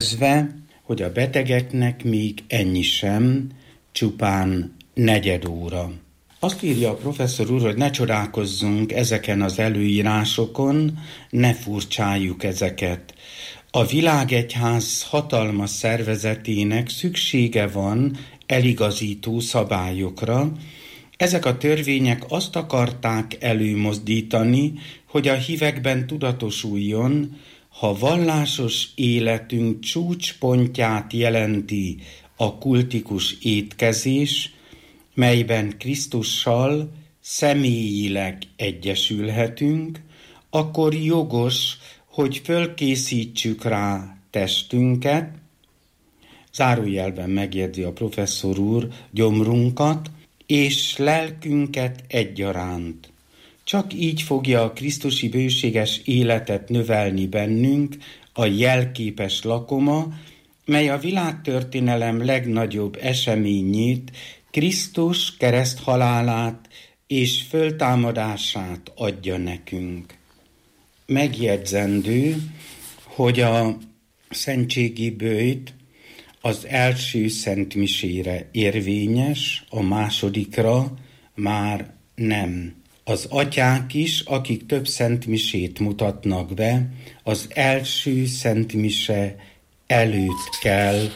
jelezve, hogy a betegeknek még ennyi sem, csupán negyed óra. Azt írja a professzor úr, hogy ne csodálkozzunk ezeken az előírásokon, ne furcsáljuk ezeket. A világegyház hatalmas szervezetének szüksége van eligazító szabályokra. Ezek a törvények azt akarták előmozdítani, hogy a hívekben tudatosuljon, ha vallásos életünk csúcspontját jelenti a kultikus étkezés, melyben Krisztussal személyileg egyesülhetünk, akkor jogos, hogy fölkészítsük rá testünket, zárójelben megjegyzi a professzor úr, gyomrunkat és lelkünket egyaránt. Csak így fogja a krisztusi bőséges életet növelni bennünk a jelképes lakoma, mely a világtörténelem legnagyobb eseményét, Krisztus kereszthalálát és föltámadását adja nekünk. Megjegyzendő, hogy a szentségi böjt az első szentmisére érvényes, a másodikra már nem. Az atyák is, akik több szentmisét mutatnak be, az első szentmise előtt kell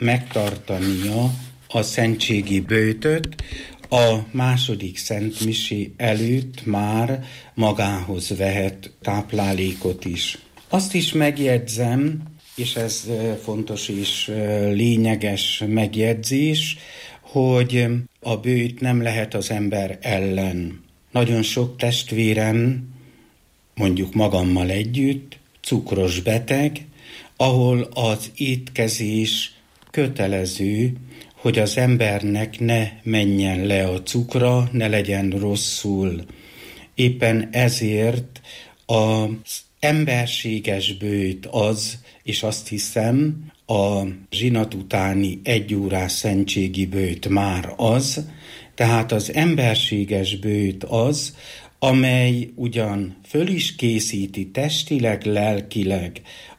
megtartania a szentségi böjtöt, a második szentmisé előtt már magához vehet táplálékot is. Azt is megjegyzem, és ez fontos és lényeges megjegyzés, hogy a böjt nem lehet az ember ellen. Nagyon sok testvérem, mondjuk magammal együtt, cukros beteg, ahol az étkezés kötelező, hogy az embernek ne menjen le a cukra, ne legyen rosszul. Éppen ezért az emberséges böjt az, és azt hiszem, a zsinat utáni 1 órás szentségi böjt már az, tehát az emberséges böjt az, amely ugyan föl is készíti testileg, lelkileg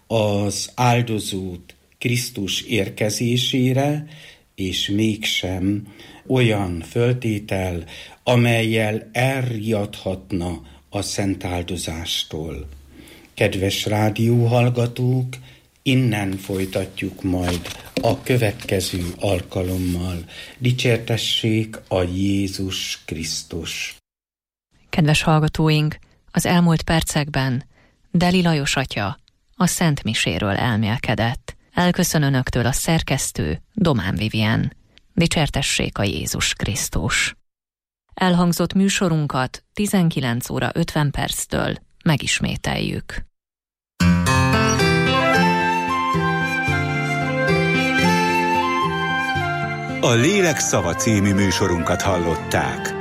az áldozót Krisztus érkezésére, és mégsem olyan föltétel, amellyel elriadhatna a szent áldozástól. Kedves rádióhallgatók, innen folytatjuk majd a következő alkalommal. Dicsértessék a Jézus Krisztus! Kedves hallgatóink, az elmúlt percekben Deli Lajos atya a Szent Miséről elmélkedett. Elköszön önöktől a szerkesztő Domán Vivien. Dicsértessék a Jézus Krisztus! Elhangzott műsorunkat 19 óra 50 perctől megismételjük. A Lélek szava című műsorunkat hallották.